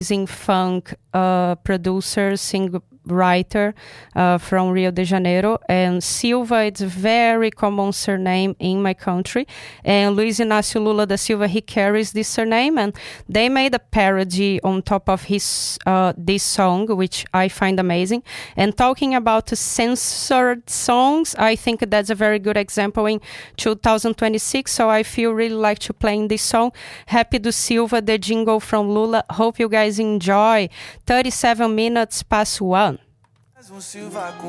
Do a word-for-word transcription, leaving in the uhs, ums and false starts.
amazing funk uh, producer, singer, writer uh, from Rio de Janeiro, and Silva, it's a very common surname in my country, and Luiz Inácio Lula da Silva, he carries this surname, and they made a parody on top of his uh, this song, which I find amazing. And talking about censored songs, I think that's a very good example in two thousand twenty-six, so I feel really like to playing this song, Happy do Silva, the jingle from Lula. Hope you guys enjoy. thirty-seven minutes past one. Um Silva com